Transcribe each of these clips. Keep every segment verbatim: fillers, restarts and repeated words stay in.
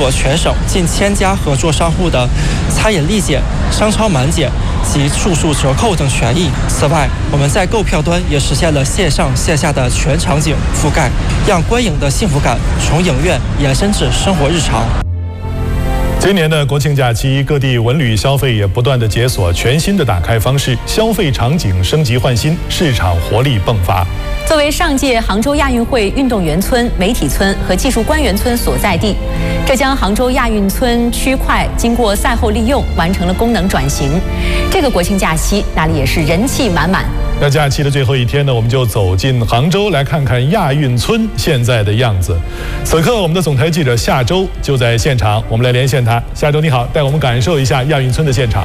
国全省近千家合作商户的餐饮立减、商超满减及住宿折扣等权益。此外，我们在购票端也实现了线上线下的全场景覆盖，让观影的幸福感从影院延伸至生活日常。 今年的国庆假期，各地文旅消费也不断的解锁全新的打开方式，消费场景升级换新，市场活力迸发。 作为上届杭州亚运会运动员村、媒体村和技术官员村所在地，浙江杭州亚运村区块经过赛后利用，完成了功能转型。这个国庆假期，那里也是人气满满。 那假期的最后一天呢，我们就走进杭州来看看亚运村现在的样子。此刻，我们的总台记者夏周就在现场，我们来连线他。夏周你好，带我们感受一下亚运村的现场。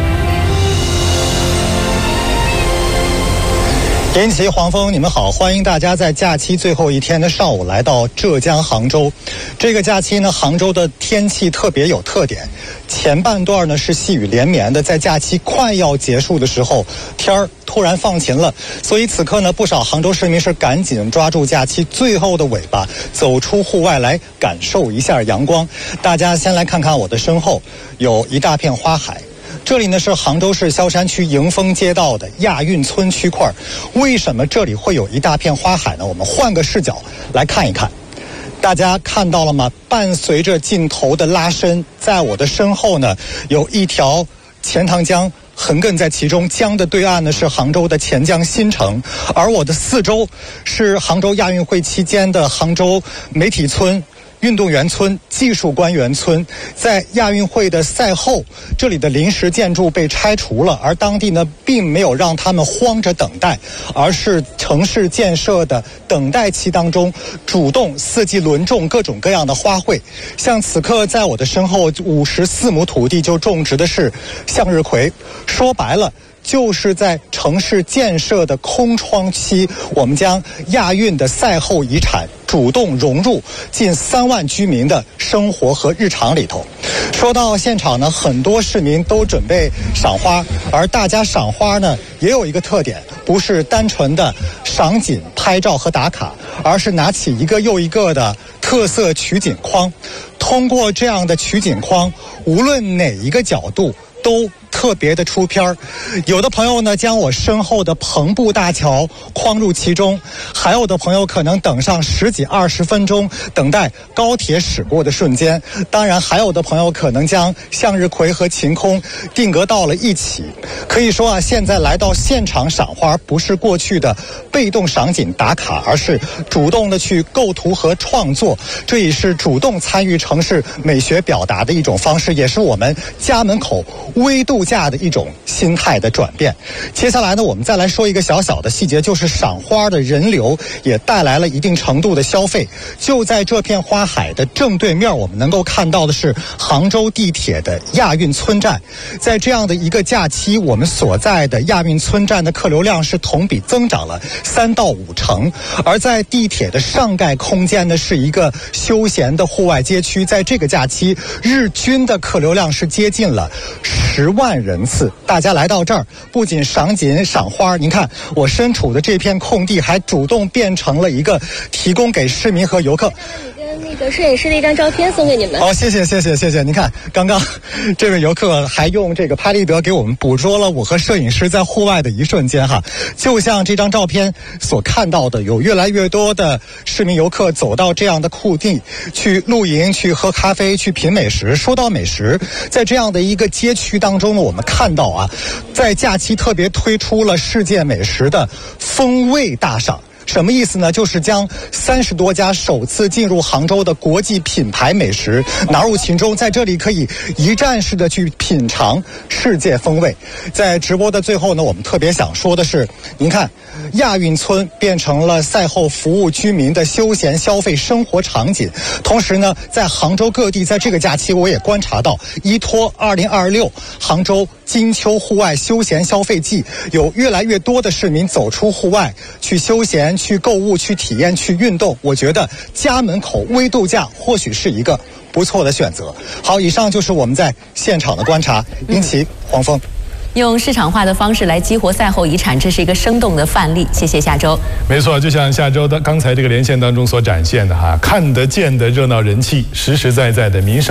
严琦、黄峰，你们好，欢迎大家在假期最后一天的上午来到浙江杭州。这个假期呢，杭州的天气特别有特点，前半段呢是细雨连绵的，在假期快要结束的时候，天儿突然放晴了，所以此刻呢，不少杭州市民是赶紧抓住假期最后的尾巴，走出户外来感受一下阳光。大家先来看看我的身后，有一大片花海。这里呢是杭州市萧山区迎丰街道的亚运村区块。为什么这里会有一大片花海呢？我们换个视角来看一看。大家看到了吗？伴随着镜头的拉伸，在我的身后呢，有一条钱塘江横亘在其中，江的对岸呢是杭州的钱江新城，而我的四周是杭州亚运会期间的杭州媒体村、运动员村、技术官员村。在亚运会的赛后，这里的临时建筑被拆除了，而当地呢并没有让他们慌着等待，而是城市建设的等待期当中，主动四季轮种各种各样的花卉。像此刻在我的身后五十四亩土地就种植的是向日葵，说白了就是在城市建设的空窗期，我们将亚运的赛后遗产主动融入近三万居民的生活和日常里头。说到现场呢，很多市民都准备赏花，而大家赏花呢也有一个特点，不是单纯的赏景、拍照和打卡，而是拿起一个又一个的特色取景框，通过这样的取景框，无论哪一个角度都特别的出片儿。有的朋友呢将我身后的篷布大桥框入其中，还有的朋友可能等上十几二十分钟，等待高铁驶过的瞬间。当然还有的朋友可能将向日葵和晴空定格到了一起。可以说啊，现在来到现场赏花，不是过去的被动赏景打卡，而是主动的去构图和创作，这也是主动参与城市美学表达的一种方式，也是我们家门口微度假的一种心态的转变。接下来呢，我们再来说一个小小的细节，就是赏花的人流也带来了一定程度的消费。就在这片花海的正对面，我们能够看到的是杭州地铁的亚运村站。在这样的一个假期，我们所在的亚运村站的客流量是同比增长了三到五成。而在地铁的上盖空间呢，是一个休闲的户外街区，在这个假期日均的客流量是接近了十万人次。大家来到这儿，不仅赏景赏花，您看我身处的这片空地还主动变成了一个提供给市民和游客那个摄影师的一张照片送给你们。 好、哦，谢谢谢谢谢谢。您看，刚刚这位游客还用这个拍立得给我们捕捉了我和摄影师在户外的一瞬间哈。就像这张照片所看到的，有越来越多的市民游客走到这样的库地去露营、去喝咖啡、去品美食。说到美食，在这样的一个街区当中呢，我们看到啊，在假期特别推出了世界美食的风味大赏。什么意思呢？就是将三十多家首次进入杭州的国际品牌美食纳入其中，在这里可以一站式的去品尝世界风味。在直播的最后呢，我们特别想说的是，您看，亚运村变成了赛后服务居民的休闲消费生活场景。同时呢，在杭州各地，在这个假期我也观察到，依托二零二六杭州金秋户外休闲消费季，有越来越多的市民走出户外去休闲、去购物、去体验、去运动。我觉得家门口微度假或许是一个不错的选择。好，以上就是我们在现场的观察。殷琦、黄峰。 用市场化的方式来激活赛后遗产，这是一个生动的范例。谢谢夏周。 没错，就像夏周的刚才这个连线当中所展现的哈，看得见的热闹人气，实实在在的民生。